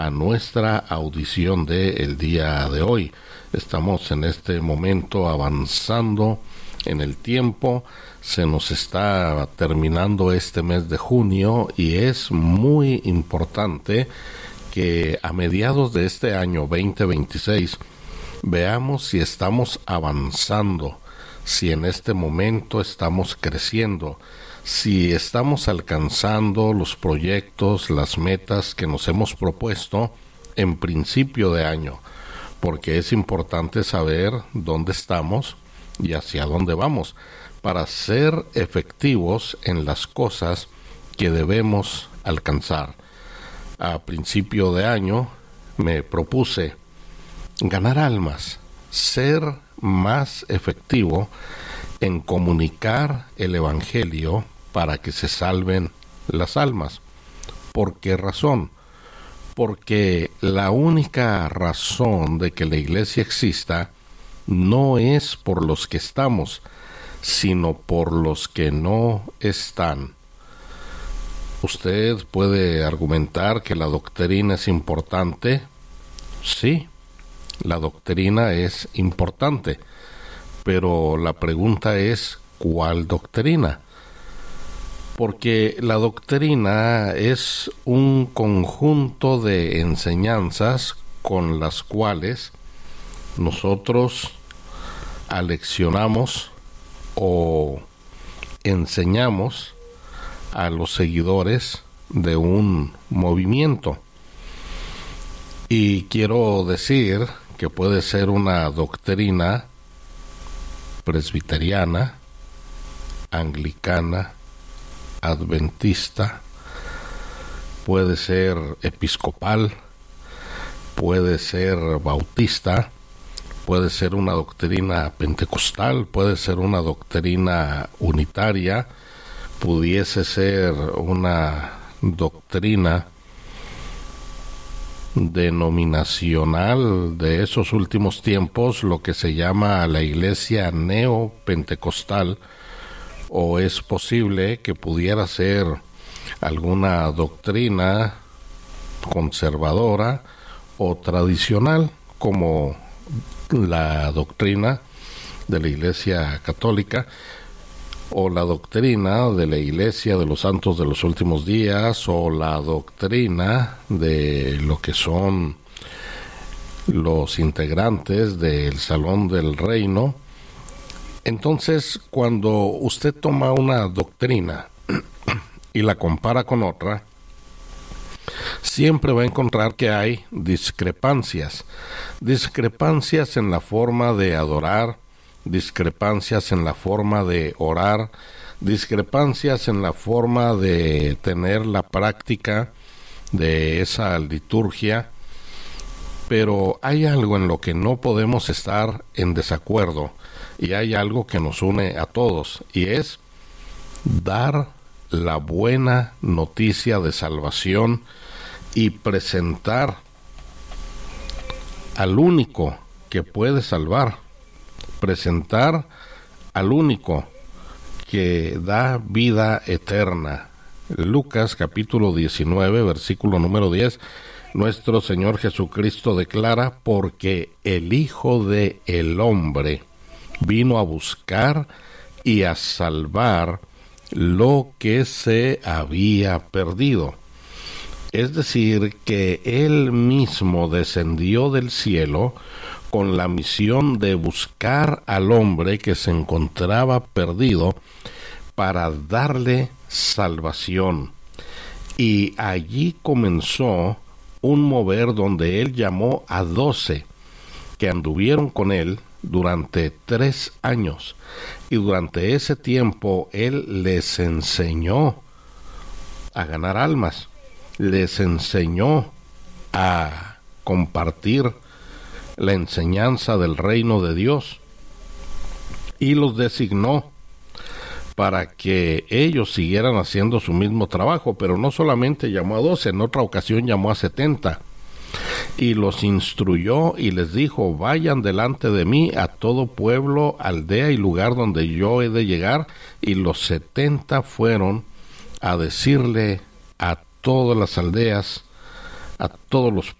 a nuestra audición del día de hoy. Estamos en este momento avanzando en el tiempo, se nos está terminando este mes de junio y es muy importante que a mediados de este año 2026 veamos si estamos avanzando, si en este momento estamos creciendo, si estamos alcanzando los proyectos, las metas que nos hemos propuesto en principio de año, porque es importante saber dónde estamos y hacia dónde vamos, para ser efectivos en las cosas que debemos alcanzar. A principio de año me propuse ganar almas, ser más efectivo en comunicar el Evangelio para que se salven las almas. ¿Por qué razón? Porque la única razón de que la iglesia exista no es por los que estamos, sino por los que no están. Usted puede argumentar que la doctrina es importante. Sí, la doctrina es importante, pero la pregunta es, ¿cuál doctrina? Porque la doctrina es un conjunto de enseñanzas con las cuales nosotros aleccionamos o enseñamos a los seguidores de un movimiento. Y quiero decir que puede ser una doctrina presbiteriana, anglicana, adventista, puede ser episcopal, puede ser bautista, puede ser una doctrina pentecostal, puede ser una doctrina unitaria, pudiese ser una doctrina denominacional de esos últimos tiempos, lo que se llama la iglesia neopentecostal, o es posible que pudiera ser alguna doctrina conservadora o tradicional, como la doctrina de la Iglesia Católica o la doctrina de la Iglesia de los Santos de los Últimos Días, o la doctrina de lo que son los integrantes del Salón del Reino. Entonces, cuando usted toma una doctrina y la compara con otra, siempre va a encontrar que hay discrepancias en la forma de adorar, discrepancias en la forma de orar, discrepancias en la forma de tener la práctica de esa liturgia, pero hay algo en lo que no podemos estar en desacuerdo, y hay algo que nos une a todos, y es dar la buena noticia de salvación y presentar al único que puede salvar, presentar al único que da vida eterna. Lucas capítulo 19, versículo número 10, nuestro Señor Jesucristo declara: porque el Hijo del Hombre vino a buscar y a salvar lo que se había perdido. Es decir, que Él mismo descendió del cielo con la misión de buscar al hombre que se encontraba perdido para darle salvación. Y allí comenzó un mover donde Él llamó a 12 que anduvieron con Él durante 3 años, y durante ese tiempo Él les enseñó a ganar almas, les enseñó a compartir la enseñanza del reino de Dios, y los designó para que ellos siguieran haciendo su mismo trabajo. Pero no solamente llamó a 12, en otra ocasión llamó a 70, y los instruyó y les dijo: vayan delante de mí a todo pueblo, aldea y lugar donde yo he de llegar. Y los 70 fueron a decirle a todas las aldeas, a todos los